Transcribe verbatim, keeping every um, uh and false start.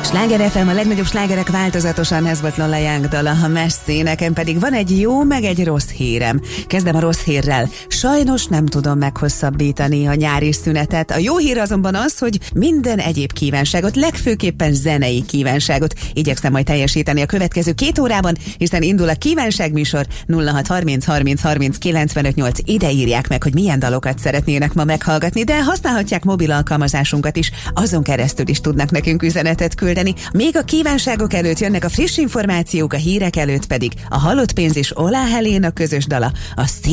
Sláger ef em, a legnagyobb slágerek változatosan, ez volt Lola Young dala, a Messzi, nekem pedig van egy jó, meg egy rossz hírem. Kezdem a rossz hírrel. Sajnos nem tudom meghosszabbítani a nyári szünetet. A jó hír azonban az, hogy minden egyéb kívánságot, legfőképpen zenei kívánságot igyekszem majd teljesíteni a következő két órában, hiszen indul a kívánságműsor. Nulla hat harminc harminc harminc kilencvenöt nyolc, ide írják meg, hogy milyen dalokat szeretnének ma meghallgatni, de használhatják mobil alkalmazásunkat is, azon keresztül is tudnak nekünk üzenetet küldeni. Még a kívánságok előtt jönnek a friss információk, a hírek előtt pedig a Halott pénz és Olá Helén a közös dala, a